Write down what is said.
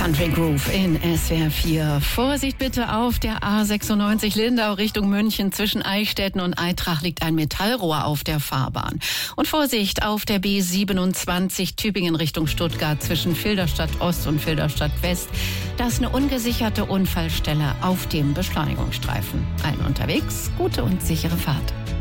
Country Groove in SWR 4. Vorsicht bitte auf der A96 Lindau Richtung München. Zwischen Eichstätten und Aitrach liegt ein Metallrohr auf der Fahrbahn. Und Vorsicht auf der B27 Tübingen Richtung Stuttgart zwischen Filderstadt Ost und Filderstadt West. Da ist eine ungesicherte Unfallstelle auf dem Beschleunigungsstreifen. Allen unterwegs, gute und sichere Fahrt.